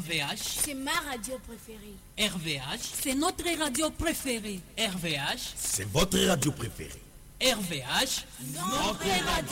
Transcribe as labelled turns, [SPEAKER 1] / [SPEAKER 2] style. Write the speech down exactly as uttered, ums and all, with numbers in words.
[SPEAKER 1] V H,
[SPEAKER 2] c'est ma radio préférée.
[SPEAKER 1] R V H,
[SPEAKER 3] c'est notre radio préférée.
[SPEAKER 1] R V H,
[SPEAKER 4] c'est votre radio préférée.
[SPEAKER 1] R V H,
[SPEAKER 2] notre radio